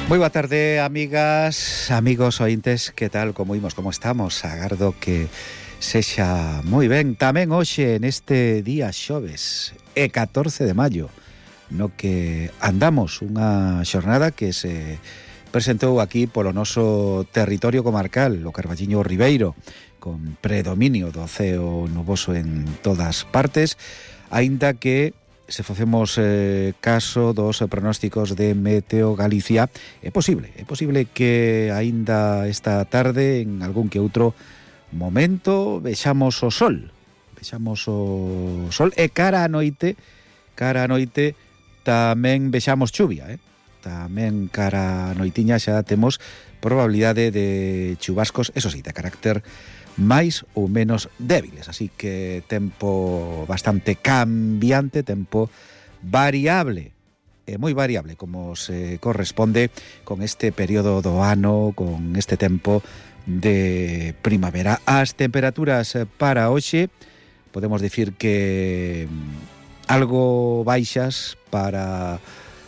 Moi boa tarde, amigas, amigos ointes, que tal, como imos, como estamos? Agardo que sexa moi ben. Tamén hoxe, neste día xoves, e 14 de maio, no que andamos unha xornada que se presentou aquí polo noso territorio comarcal, o Carballiño Ribeiro, con predominio do ceo nuboso en todas partes, aínda que se facemos caso dos pronósticos de Meteo Galicia, é posible que aínda esta tarde en algún que outro momento vexamos o sol e cara a noite tamén vexamos chuvia, tamén cara a noitiña xa temos probabilidade de chubascos, eso sí, de carácter máis ou menos débiles, así que tempo bastante cambiante, tempo variable, moi variable, como se corresponde con este período do ano, con este tempo de primavera. As temperaturas para hoxe podemos dicir que algo baixas para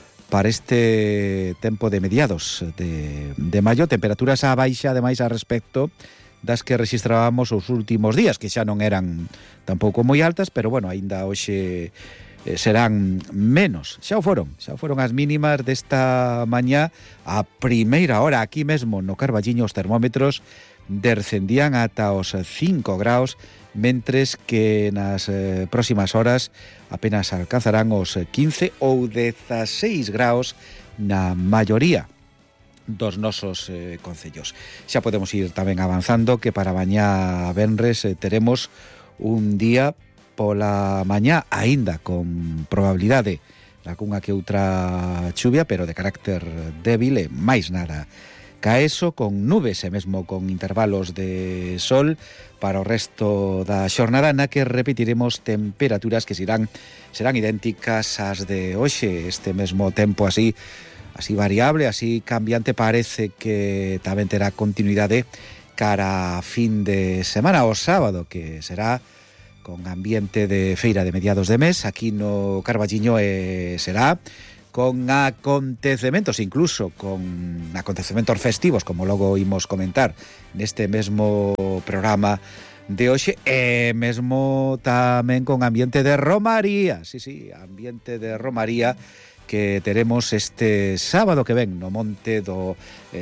este tempo de mediados de maio, temperaturas a baixa, ademais, a respecto das que rexistrábamos os últimos días, que xa non eran tampouco moi altas, pero bueno, aínda hoxe serán menos. Xa o foron as mínimas desta mañá. A primeira hora, aquí mesmo no Carballiño, os termómetros descendían ata os 5 graus, mentres que nas próximas horas apenas alcanzarán os 15 ou 16 graus na maioría dos nosos concellos. Xa podemos ir tamén avanzando que para mañá venres teremos un día pola mañá aínda con probabilidade de algunha que outra chuvia, pero de carácter débil e máis nada ca eso, con nubes e mesmo con intervalos de sol para o resto da xornada, na que repetiremos temperaturas que serán idénticas ás de hoxe. Este mesmo tempo así variable, así cambiante, parece que tamén terá continuidade cara a fin de semana, o sábado, que será con ambiente de feira de mediados de mes aquí no Carballiño, e será con acontecementos, incluso con acontecementos festivos, como logo imos comentar neste mesmo programa de hoxe, e mesmo tamén con ambiente de romaría, sí, ambiente de romaría, que teremos este sábado que ven no monte do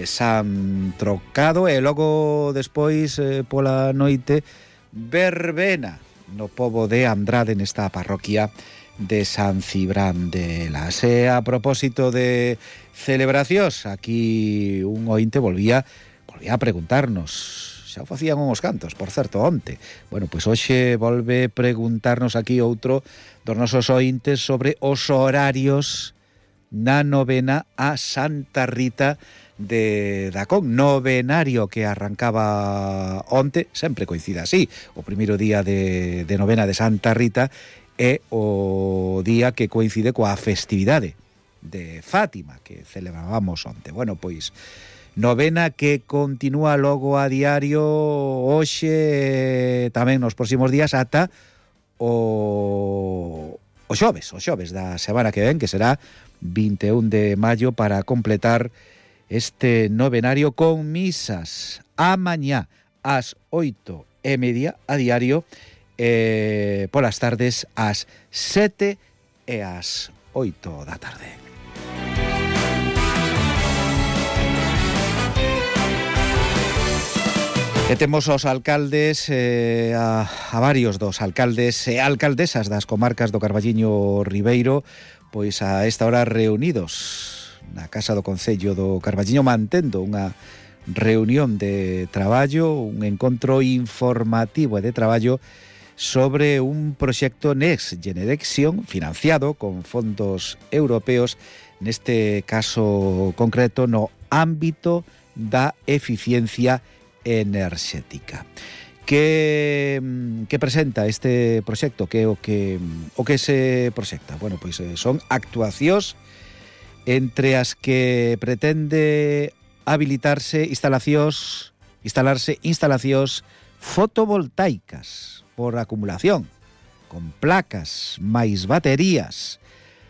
San Trocado, e logo despois pola noite verbena no pobo de Andrade, nesta parroquia de San Cibrán de las. A propósito de celebracións, aquí un ointe volvía a preguntarnos, xa o facían uns cantos, por certo, onte. Bueno, pois hoxe volve preguntarnos aquí outro dos nosos ointes sobre os horarios na novena a Santa Rita de Dacón, novenario que arrancaba onte, sempre coincide así, o primeiro día de novena de Santa Rita é o día que coincide coa festividade de Fátima que celebrábamos onte. Bueno, pois novena que continúa logo a diario hoxe, tamén nos próximos días, ata o xoves da semana que ven, que será 21 de maio, para completar este novenario con misas a mañá ás 8:30 a diario, polas tardes ás 7 e ás 8 da tarde. E temos os alcaldes, a varios dos alcaldes e alcaldesas das comarcas do Carballiño Ribeiro, pois a esta hora reunidos na Casa do Concello do Carballiño, mantendo unha reunión de traballo, un encontro informativo e de traballo sobre un proxecto Next Generation financiado con fondos europeos, neste caso concreto no ámbito da eficiencia enerxética. Que presenta este proxecto? Que o que se proxecta? Bueno, pois son actuacións entre as que pretende instalarse instalacións fotovoltaicas por acumulación, con placas máis baterías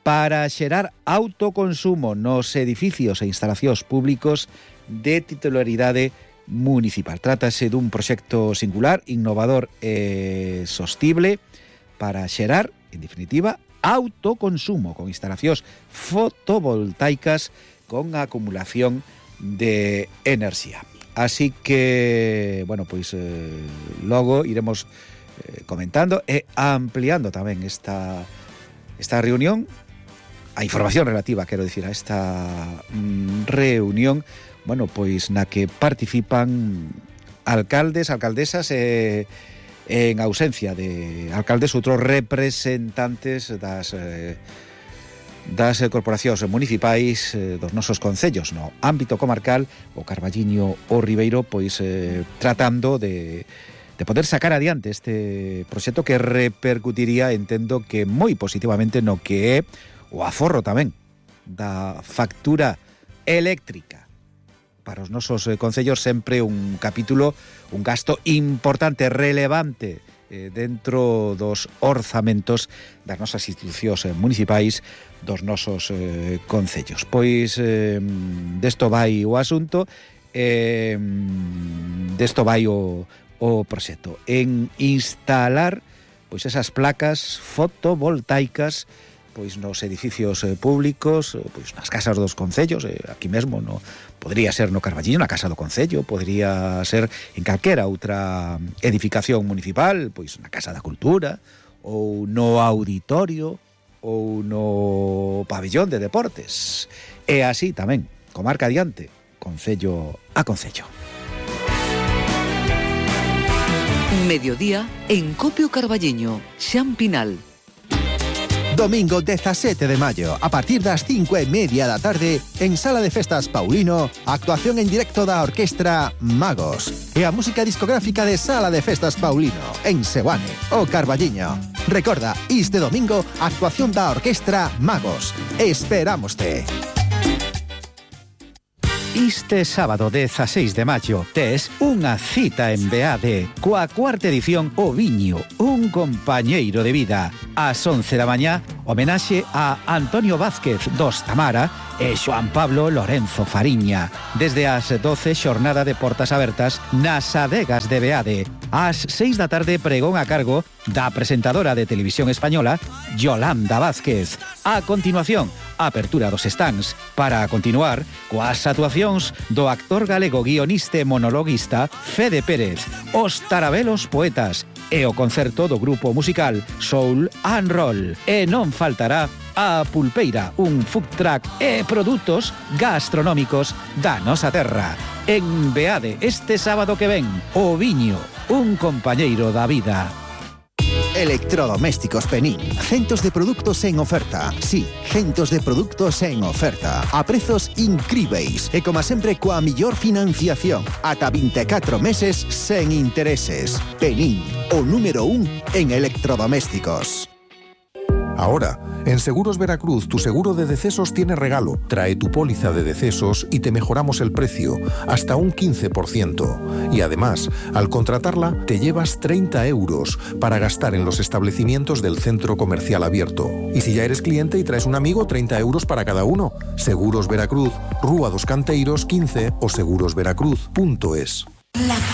para xerar autoconsumo nos edificios e instalacións públicos de titularidade municipal. Trátase dun proxecto singular, innovador e sostible para xerar, en definitiva, autoconsumo con instalacións fotovoltaicas con acumulación de enerxía. Así que, bueno, pois logo iremos comentando e ampliando tamén esta reunión, a información relativa, quero dicir, a esta reunión, bueno, pois na que participan alcaldes, alcaldesas en ausencia de alcaldes, outros representantes das corporacións municipais dos nosos concellos no ámbito comarcal, o Carballiño o Ribeiro, pois tratando de poder sacar adiante este proxecto que repercutiría, entendo que moi positivamente no que é o aforro tamén da factura eléctrica. Para os nosos concellos sempre un capítulo, un gasto importante, relevante dentro dos orzamentos das nosas institucións municipais, dos nosos concellos. Pois desto vai o asunto, desto vai o proxecto, en instalar pois esas placas fotovoltaicas pois nos edificios públicos, pois nas casas dos concellos, aquí mesmo no podría ser no Carballiño, na casa do concello, podría ser en calquera outra edificación municipal, pois na Casa da Cultura, ou no auditorio, ou no pabellón de deportes. E así tamén, comarca adiante, concello a concello. Mediodía en Copio Carballiño, Xan Pinal. Domingo 17 de maio, a partir das 5:30 da tarde, en Sala de Festas Paulino, actuación en directo da orquestra Magos e a música discográfica de Sala de Festas Paulino, en Seoane, o Carballiño. Recorda, este domingo, actuación da orquestra Magos. Esperámoste. Este sábado 16 de maio tes unha cita en Beade coa cuarta edición O Viño, un compañeiro de vida. Ás 11 da mañá, homenaxe a Antonio Vázquez dos Tamara e Xoan Pablo Lorenzo Fariña. Desde as 12, xornada de portas abertas nas adegas de Beade. Ás 6 da tarde, pregón a cargo da presentadora de televisión española Yolanda Vázquez. A continuación, apertura dos stands para continuar coas actuacións do actor galego, guionista e monologuista Fede Pérez, os Tarabelos Poetas e o concerto do grupo musical Soul and Roll. E non faltará a Pulpeira, un food truck e produtos gastronómicos da nosa terra. En Beade, este sábado que ven, O Viño, un compañeiro da vida. Electrodomésticos Penín. Centos de produtos en oferta. Sí, centos de produtos en oferta. A prezos incríveis. E como sempre, coa millor financiación. Ata 24 meses sen intereses. Penín, o número 1 en electrodomésticos. Ahora, en Seguros Veracruz, tu seguro de decesos tiene regalo. Trae tu póliza de decesos y te mejoramos el precio, hasta un 15%. Y además, al contratarla, te llevas 30 euros para gastar en los establecimientos del centro comercial abierto. Y si ya eres cliente y traes un amigo, 30 euros para cada uno. Seguros Veracruz, Rúa dos Canteiros 15 o segurosveracruz.es.